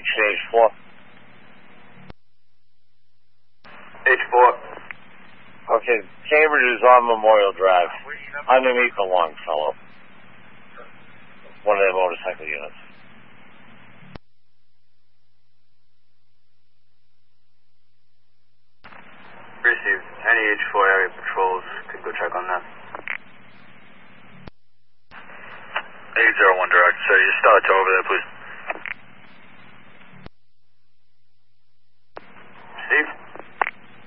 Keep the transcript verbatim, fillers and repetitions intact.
Exchange four. H four. Okay, Cambridge is on Memorial Drive, underneath the Longfellow. One of their motorcycle units. Received. Any H four area patrols could go check on that. eight zero one direct, sir. You start to over there, please.